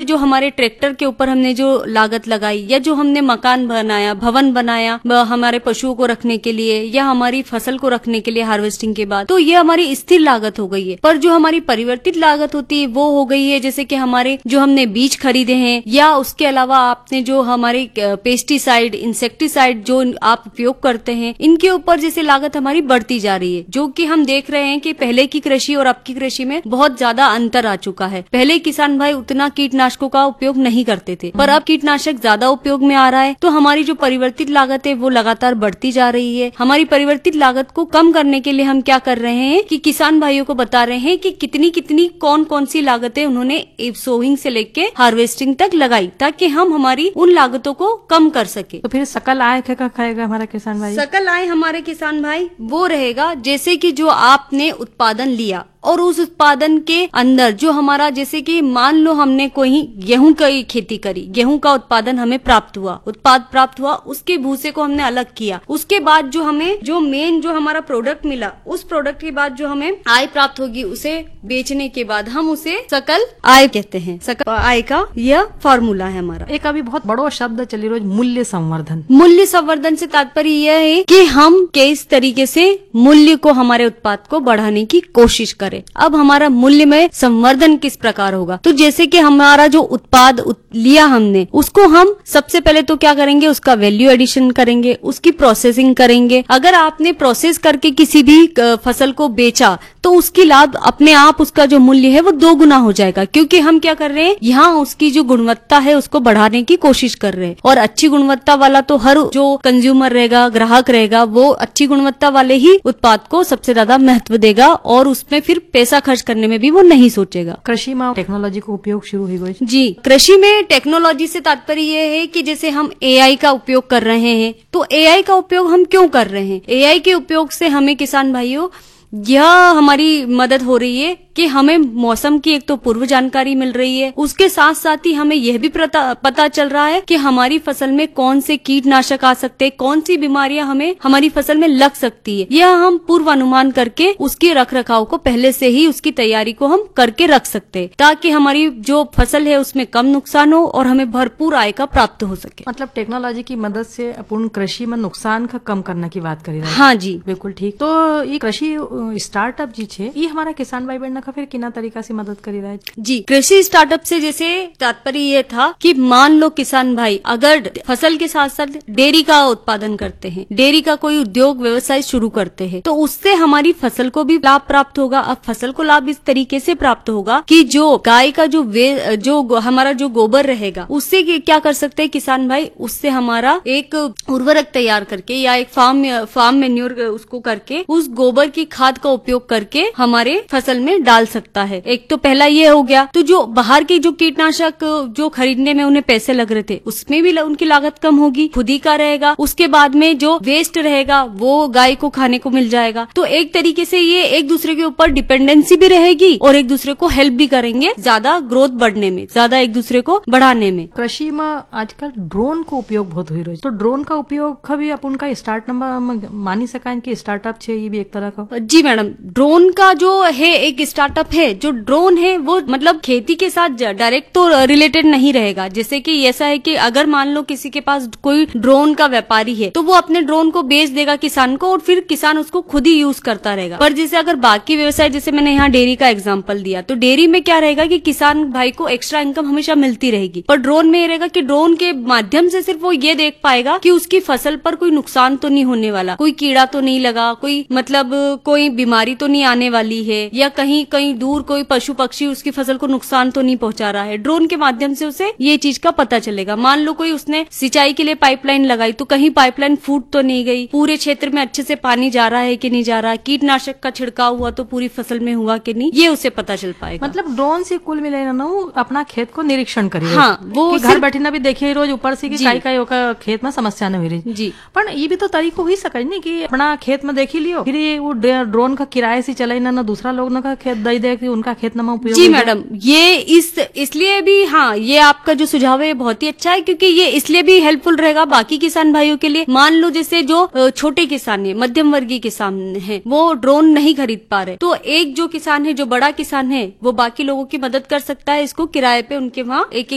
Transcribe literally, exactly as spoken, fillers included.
जो हमारे ट्रैक्टर के ऊपर हमने जो लागत लगाई, या जो हमने मकान बनाया, भवन बनाया हमारे पशुओं को रखने के लिए या हमारी फसल को रखने के लिए हार्वेस्टिंग के बाद, तो ये हमारी स्थिर लागत हो गई है। पर जो हमारी परिवर्तित लागत होती है वो हो गई है जैसे कि हमारे जो हमने बीज खरीदे हैं, या उसके अलावा आपने जो हमारे पेस्टिसाइड, इंसेक्टिसाइड जो आप उपयोग करते हैं, इनके ऊपर जैसे लागत हमारी बढ़ती जा रही है, जो कि हम देख रहे हैं कि पहले की कृषि और अब की कृषि में बहुत ज्यादा अंतर आ चुका है। पहले किसान भाई उतना कीटनाशकों का उपयोग नहीं करते थे, पर अब कीटनाशक ज्यादा उपयोग में आ रहा है, तो हमारी जो परिवर्तित लागत है वो लगातार बढ़ती जा रही है। हमारी परिवर्तित लागत को कम करने के लिए हम क्या कर रहे हैं कि किसान भाइयों को बता रहे हैं कि कितनी कितनी कौन कौन सी लागतें उन्होंने सोइंग से लेके हार्वेस्टिंग तक लगाई, ताकि हम हमारी उन लागतों को कम कर सके। तो फिर सकल आय क्या खाएगा हमारा किसान भाई? सकल आय हमारे किसान भाई वो रहेगा जैसे कि जो आपने उत्पादन लिया और उस उत्पादन के अंदर जो हमारा, जैसे कि मान लो हमने कोई गेहूं की खेती करी, गेहूं का उत्पादन हमें प्राप्त हुआ, उत्पाद प्राप्त हुआ, उसके भूसे को हमने अलग किया, उसके बाद जो हमें जो मेन जो हमारा प्रोडक्ट मिला, उस प्रोडक्ट के बाद जो हमें आय प्राप्त होगी, उसे बेचने के बाद हम उसे सकल आय कहते हैं। सकल आय का यह फॉर्मूला है हमारा। एक अभी बहुत बड़ो शब्द चली रोज मूल्य संवर्धन। मूल्य संवर्धन से तात्पर्य यह है कि हम किस तरीके से मूल्य को, हमारे उत्पाद को बढ़ाने की कोशिश करें। अब हमारा मूल्य में संवर्धन किस प्रकार होगा, तो जैसे कि हमारा जो उत्पाद उत, लिया हमने, उसको हम सबसे पहले तो क्या करेंगे, उसका वैल्यू एडिशन करेंगे, उसकी प्रोसेसिंग करेंगे। अगर आपने प्रोसेस करके किसी भी फसल को बेचा तो उसकी लाभ अपने आप, उसका जो मूल्य है वो दो गुना हो जाएगा, क्योंकि हम क्या कर रहे हैं, यहाँ उसकी जो गुणवत्ता है उसको बढ़ाने की कोशिश कर रहे हैं। और अच्छी गुणवत्ता वाला तो हर जो कंज्यूमर रहेगा, ग्राहक रहेगा, वो अच्छी गुणवत्ता वाले ही उत्पाद को सबसे ज्यादा महत्व देगा और उसमें फिर पैसा खर्च करने में भी वो नहीं सोचेगा। कृषि में टेक्नोलॉजी का उपयोग शुरू हो गई जी। कृषि में टेक्नोलॉजी से तात्पर्य ये है कि जैसे हम एआई का उपयोग कर रहे हैं, तो एआई का उपयोग हम क्यों कर रहे हैं? एआई के उपयोग से हमें किसान भाइयों यह हमारी मदद हो रही है कि हमें मौसम की एक तो पूर्व जानकारी मिल रही है, उसके साथ साथ ही हमें यह भी पता चल रहा है कि हमारी फसल में कौन से कीटनाशक आ सकते हैं, कौन सी बीमारियां हमें हमारी फसल में लग सकती है। यह हम पूर्वानुमान करके उसके रख रखाव को पहले से ही, उसकी तैयारी को हम करके रख सकते हैं, ताकि हमारी जो फसल है उसमें कम नुकसान हो और हमें भरपूर आय का प्राप्त हो सके। मतलब टेक्नोलॉजी की मदद से अपन कृषि में नुकसान का कम करने की बात करी। हाँ जी, बिल्कुल ठीक। तो ये कृषि स्टार्टअप जी छे, ये हमारा किसान भाई बहन का फिर किना तरीका से मदद करी रहा है? जी, कृषि स्टार्टअप से जैसे तात्पर्य ये था कि मान लो किसान भाई अगर फसल के साथ साथ डेयरी का उत्पादन करते हैं, डेयरी का कोई उद्योग व्यवसाय शुरू करते हैं, तो उससे हमारी फसल को भी लाभ प्राप्त होगा। अब फसल को लाभ इस तरीके से प्राप्त होगा कि जो गाय का जो वे जो हमारा जो गोबर रहेगा, उससे क्या कर सकते हैं किसान भाई, उससे हमारा एक उर्वरक तैयार करके या एक फार्म फार्म मेन्योर उसको करके, उस गोबर की खाद का उपयोग करके हमारे फसल में डाल सकता है। एक तो पहला ये हो गया। तो जो बाहर के जो कीटनाशक जो खरीदने में उन्हें पैसे लग रहे थे, उसमें भी उनकी लागत कम होगी, खुद ही का रहेगा। उसके बाद में जो वेस्ट रहेगा वो गाय को खाने को मिल जाएगा। तो एक तरीके से ये एक दूसरे के ऊपर डिपेंडेंसी भी रहेगी और एक दूसरे को हेल्प भी करेंगे ज्यादा ग्रोथ बढ़ने में, ज्यादा एक दूसरे को बढ़ाने में। कृषि में आजकल ड्रोन का उपयोग बहुत हुई रही, तो ड्रोन का उपयोग कभी अपन का स्टार्ट नंबर मानी सका कि स्टार्टअप छे, ये भी एक तरह का। जी मैडम, ड्रोन का जो है एक स्टार्टअप है। जो ड्रोन है वो मतलब खेती के साथ डायरेक्ट तो रिलेटेड नहीं रहेगा। जैसे कि ऐसा है कि अगर मान लो किसी के पास कोई ड्रोन का व्यापारी है, तो वो अपने ड्रोन को बेच देगा किसान को और फिर किसान उसको खुद ही यूज करता रहेगा। पर जैसे अगर बाकी व्यवसाय, जैसे मैंने यहाँ डेयरी का एग्जाम्पल दिया, तो डेयरी में क्या रहेगा कि किसान भाई को एक्स्ट्रा इनकम हमेशा मिलती रहेगी। पर ड्रोन में ये रहेगा कि ड्रोन के माध्यम से सिर्फ वो ये देख पाएगा कि उसकी फसल पर कोई नुकसान तो नहीं होने वाला, कोई कीड़ा तो नहीं लगा, कोई मतलब कोई बीमारी तो नहीं आने वाली है, या कहीं कहीं दूर कोई पशु पक्षी उसकी फसल को नुकसान तो नहीं पहुंचा रहा है। ड्रोन के माध्यम से उसे ये चीज का पता चलेगा। मान लो कोई उसने सिंचाई के लिए पाइपलाइन लगाई, तो कहीं पाइपलाइन फूट तो नहीं गई, पूरे क्षेत्र में अच्छे से पानी जा रहा है कि नहीं जा रहा, कीटनाशक का छिड़काव हुआ तो पूरी फसल में हुआ कि नहीं, ये उसे पता चल पाएगा। मतलब ड्रोन से कुल मिले ना अपना खेत को निरीक्षण करिए। हाँ, वो घर बैठे ना भी देखिए रोज ऊपर से कि काई काई खेत में समस्या न हुई रही जी। पर ये भी तो तरीको हुई सके नहीं कि अपना खेत में देख ही लियो, फिर ये वो ड्रोन का किराए से चले ना, ना दूसरा लोग ना का खेत दे दे कि उनका खेत नमा उपयोग। जी मैडम, ये इस इसलिए भी, हाँ, ये आपका जो सुझाव है बहुत ही अच्छा है, क्योंकि ये इसलिए भी हेल्पफुल रहेगा बाकी किसान भाइयों के लिए। मान लो जैसे जो छोटे किसान है, मध्यम वर्गीय किसान है, वो ड्रोन नहीं खरीद पा रहे, तो एक जो किसान है, जो बड़ा किसान है, वो बाकी लोगों की मदद कर सकता है, इसको किराए पे उनके वहाँ एक